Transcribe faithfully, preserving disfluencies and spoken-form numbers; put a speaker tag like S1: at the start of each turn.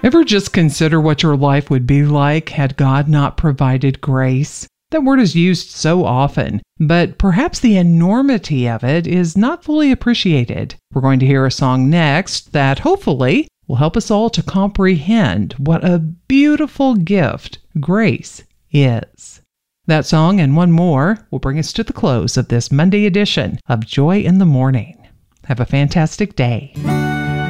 S1: Ever just consider what your life would be like had God not provided grace? That word is used so often, but perhaps the enormity of it is not fully appreciated. We're going to hear a song next that hopefully will help us all to comprehend what a beautiful gift grace is. That song and one more will bring us to the close of this Monday edition of Joy in the Morning. Have a fantastic day.